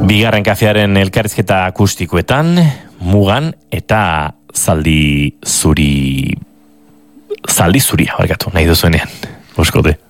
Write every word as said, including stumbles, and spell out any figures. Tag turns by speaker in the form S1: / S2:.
S1: Bigarren kafearen elkarrizketa akustikoetan, Mugan eta zaldi zuri... Zaldi zuria, barkatu, nahi duzuenean. Boskote.